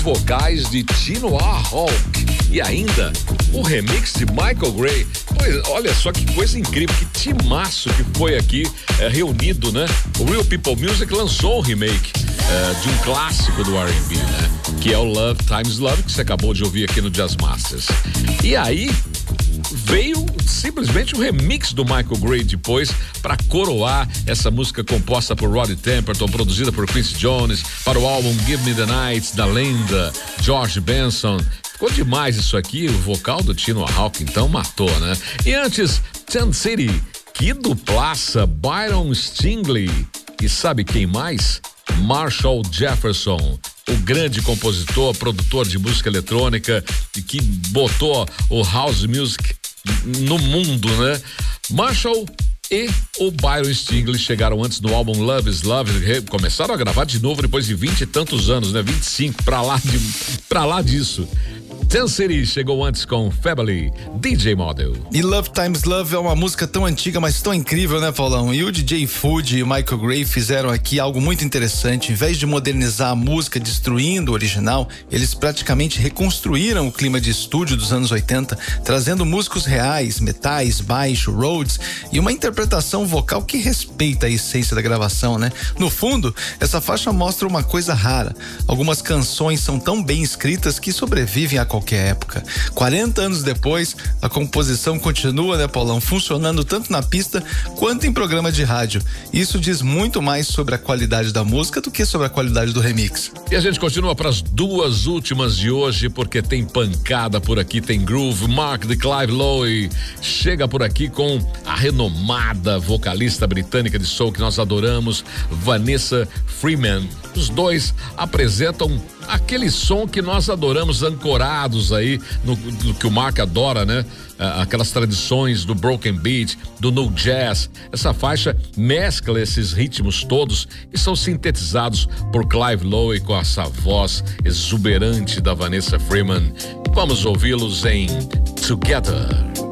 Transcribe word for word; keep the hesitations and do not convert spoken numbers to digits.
vocais de Tino A. Hawk e ainda o remix de Michael Gray. Pois, olha só que coisa incrível, que timaço que foi aqui é, reunido, né? O Real People Music lançou um remake é, de um clássico do R and B, né? Que é o Love Times Love, que você acabou de ouvir aqui no Jazz Masters. E aí veio simplesmente um remix do Michael Gray depois para coroar essa música composta por Roddy Temperton, produzida por Quincy Jones, para o álbum Give Me the Night da lenda George Benson. Ficou demais isso aqui, o vocal do Tino Hawk então matou, né? E antes, Tan City, que duplaça, Byron Stingley e sabe quem mais? Marshall Jefferson, o grande compositor, produtor de música eletrônica e que botou o house music no mundo, né? Marshall e o Byron Stingley chegaram antes no álbum Love is Love, começaram a gravar de novo depois de vinte e tantos anos, né? vinte e cinco, pra lá, de, pra lá disso. Tan City chegou antes com Family, D J Model. E Love Times Love é uma música tão antiga, mas tão incrível, né, Paulão? E o D J Food e o Michael Gray fizeram aqui algo muito interessante. Em vez de modernizar a música destruindo o original, eles praticamente reconstruíram o clima de estúdio dos anos oitenta, trazendo músicos reais, metais, baixo, Rhodes e uma interpretação vocal que respeita a essência da gravação, né? No fundo, essa faixa mostra uma coisa rara. Algumas canções são tão bem escritas que sobrevivem a qualquer época. quarenta anos depois, a composição continua, né, Paulão, funcionando tanto na pista quanto em programa de rádio. Isso diz muito mais sobre a qualidade da música do que sobre a qualidade do remix. E a gente continua para as duas últimas de hoje, porque tem pancada por aqui, tem groove. Mark de Clive Lowe chega por aqui com a renomada vocalista britânica de soul que nós adoramos, Vanessa Freeman. Os dois apresentam aquele som que nós adoramos, ancorados aí no, no que o Mark adora, né? Aquelas tradições do broken beat, do no jazz. Essa faixa mescla esses ritmos todos e são sintetizados por Clive Lowe com essa voz exuberante da Vanessa Freeman. Vamos ouvi-los em Together.